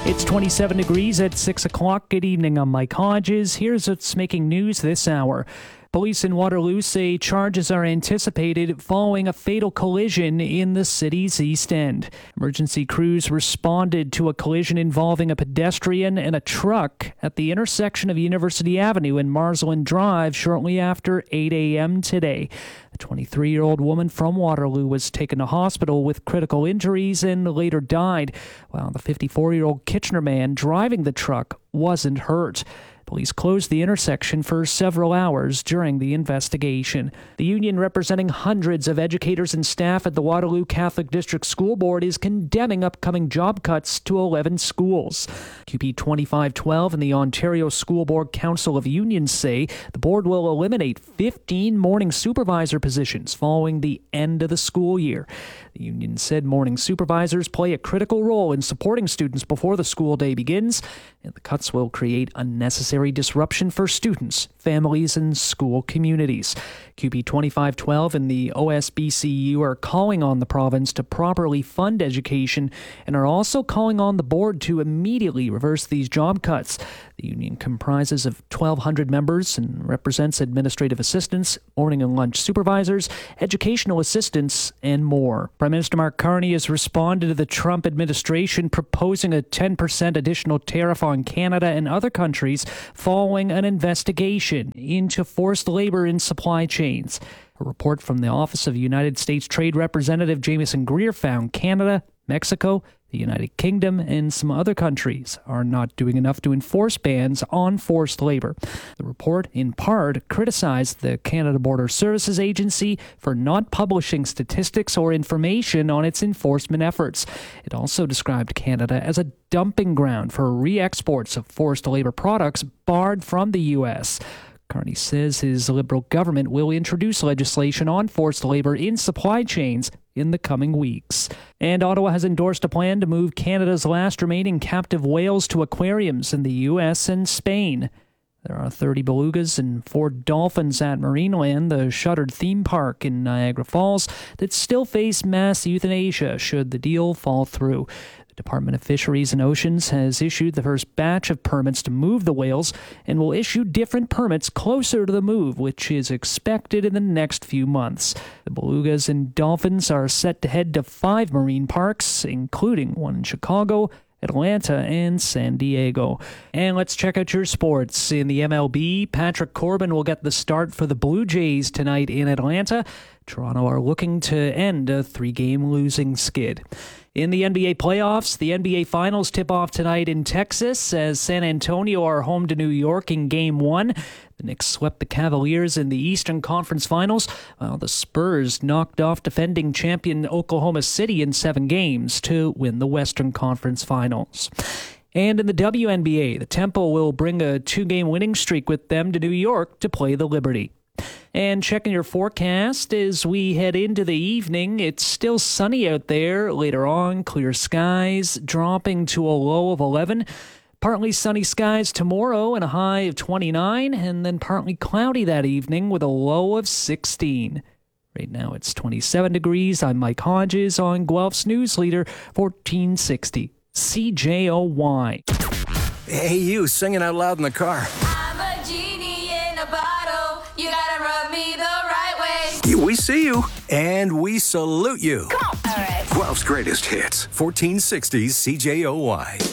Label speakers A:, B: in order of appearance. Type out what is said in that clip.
A: It's 27 degrees at 6 o'clock. Good evening, I'm Mike Hodges. Here's what's making news this hour. Police in Waterloo say charges are anticipated following a fatal collision in the city's East End. Emergency crews responded to a collision involving a pedestrian and a truck at the intersection of University Avenue and Marsland Drive shortly after 8 a.m. today. A 23-year-old woman from Waterloo was taken to hospital with critical injuries and later died, while the 54-year-old Kitchener man driving the truck wasn't hurt. Police closed the intersection for several hours during the investigation. The union representing hundreds of educators and staff at the Waterloo Catholic District School Board is condemning upcoming job cuts to 11 schools. QP 2512 and the Ontario School Board Council of Unions say the board will eliminate 15 morning supervisor positions following the end of the school year. The union said morning supervisors play a critical role in supporting students before the school day begins, and the cuts will create unnecessary disruption for students, families, and school communities. QP 2512 and the OSBCU are calling on the province to properly fund education and are also calling on the board to immediately reverse these job cuts. The union comprises of 1,200 members and represents administrative assistants, morning and lunch supervisors, educational assistants, and more. Prime Minister Mark Carney has responded to the Trump administration proposing a 10% additional tariff on Canada and other countries following an investigation into forced labor in supply chains. A report from the Office of United States Trade Representative Jameson Greer found Canada, Mexico, the United Kingdom, and some other countries are not doing enough to enforce bans on forced labor. The report, in part, criticized the Canada Border Services Agency for not publishing statistics or information on its enforcement efforts. It also described Canada as a dumping ground for re-exports of forced labor products barred from the U.S. Carney says his Liberal government will introduce legislation on forced labor in supply chains in the coming weeks. And Ottawa has endorsed a plan to move Canada's last remaining captive whales to aquariums in the U.S. and Spain. There are 30 belugas and 4 dolphins at Marineland, the shuttered theme park in Niagara Falls, that still face mass euthanasia should the deal fall through. The Department of Fisheries and Oceans has issued the first batch of permits to move the whales and will issue different permits closer to the move, which is expected in the next few months. The belugas and dolphins are set to head to 5 marine parks, including one in Chicago, Atlanta, and San Diego. And let's check out your sports. In the MLB, Patrick Corbin will get the start for the Blue Jays tonight in Atlanta. Toronto are looking to end a 3-game losing skid. In the NBA playoffs, the NBA Finals tip off tonight in Texas as San Antonio are home to New York in Game 1. The Knicks swept the Cavaliers in the Eastern Conference Finals, while the Spurs knocked off defending champion Oklahoma City in 7 games to win the Western Conference Finals. And in the WNBA, the Temple will bring a 2-game winning streak with them to New York to play the Liberty. And checking your forecast as we head into the evening, it's still sunny out there. Later on, clear skies, dropping to a low of 11. Partly sunny skies tomorrow and a high of 29, and then partly cloudy that evening with a low of 16. Right now it's 27 degrees. I'm Mike Hodges on Guelph's News Leader 1460 CJOY.
B: Hey, you singing out loud in the car.
C: I'm a genie in a bottle. You gotta rub me the right way.
B: We see you, and we salute you.
C: Come on. All right.
B: Guelph's greatest hits, 1460 CJOY.